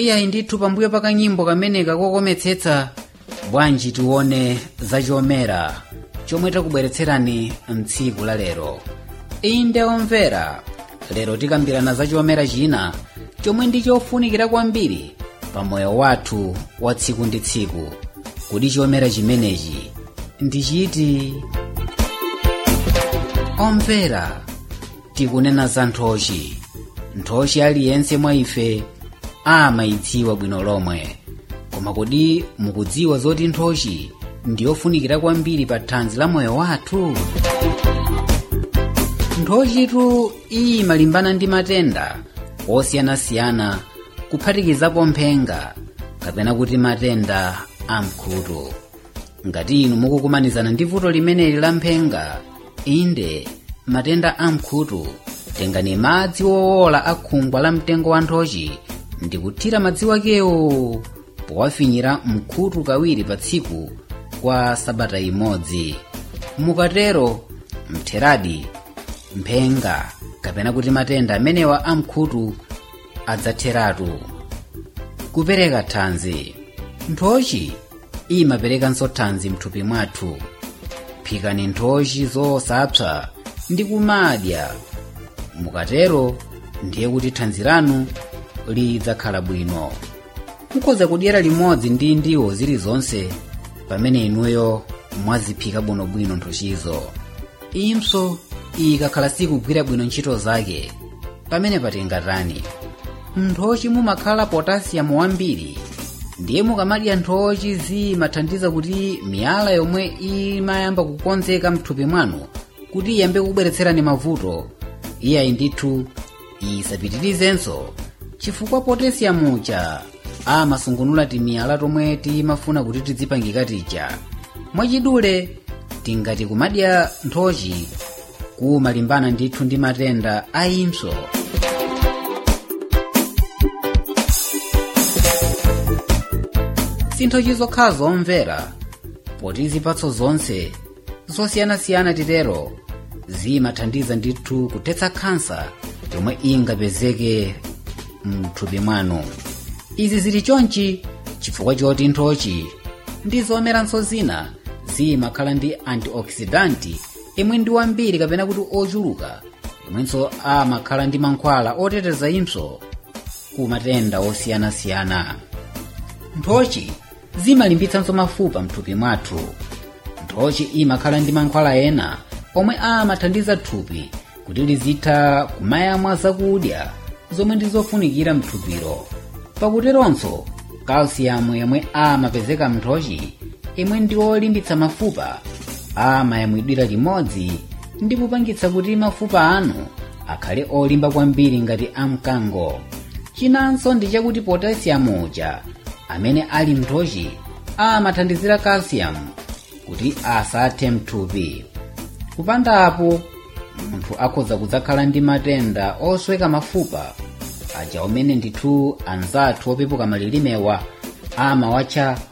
iyayi ndithu pambuyo pa kanyimbo kameneka kokometsetsa bwanji tione za chomera chomwe takubweretserani mtsiku la lero. Inde omvera, lero tikambirana za chomera china chomwe ndi chofunikira kwambiri pa moyo wathu wa tsiku ndi tsiku. Kodi chomera chimenechi ndi chiti? Omvera, tikunena za nthochi. Nthochi aliyense mwa ife amayidziwa bwino lomwe. Koma kodi mukudziwa zoti nthochi ndiyofunikira kwambiri pa thanzi la moyo wathu? Nthochitu imalimbana ndi matenda osiyanasiyana kuphatikizapo mphenga kapena kuti matenda amkhutu. Ngati inu mukukumanizana ndi vuto limeneli la mphenga, inde matenda amkhutu, tengani madzi wowola a khungwa la mtengo wa nthochi ndi kuthira madzi wakewo powafinyira mkhutu kawiri pa tsiku kwa sabata imodzi. Mukatero mtheradi mphenga kapena kuti matenda amenewa amkhutu adzatheratu. Kupereka thanzi. Nthochi imaperekanso thanzi mthupi mwathu. Phikani nthochi zosapsa ndi kumadya. Mukatero ndiye kuti thanzi lanu lidzakhala bwino. Mukhoza kudyera limodzi ndi ndiwo zilizonse pamene inuyo mwaziphika bwinobwino nthochizo. Impso ikakhala sikugwira bwino ntchito zake, pamene patingatani. Nthochi mumakhala potasiyamu wambiri, ndiye mukamadya nthochi zimathandiza kuti miyala yomwe imayamba kukonzeka mthupi mwanu kuti iyambe kubweretserani mavuto, iyayi ndithu isapitirizenso, chifukwa potasiyamucha amasungunula timiyala tomwe timafuna kuti tidzipangika tija. Mwachidule tingati kumadya nthochi kumalimbana ndithu ndi matenda a impso. Sinthochi zokhala zomvera, poti zipatso zonse zosiyanasiyana titero zimathandiza ndithu kuthetsa khansa yomwe ingapezeke mthupi mwanu. Izi zili chonchi chifukwa choti nthochi ndi zomeranso zina zimakhala ndi antioxidanti imwe ndi wambiri kapena kuti ochuluka, imwenso amakhala ndi mankhwala oteteza impso ku matenda osiyanasiyana. Nthochi zimalimbitsanso mafupa mthupi mwathu. Nthochi imakhala ndi mankhwala ena omwe amathandiza thupi kuti lizitha kumayamwa zakudya zomwe ndi zofunikira mthupiro. Pakuteronso kalsiyamu yomwe amapezeka mnthochi imwe ndi olimbitsa mafupa amayamwidwira limodzi ndi kupangitsa kuti mafupa anu akhale olimba kwambiri ngati amkango. Chinanso ndi chakuti potasiyamu uja amene ali mnthochi amathandizira kalsiyamu kuti asathe mthupi. Kupanda apo munthu akhoza kudzakhala ndi matenda osweka mafupa aja omene ndithu anzathu opepuka malilimewa amawatcha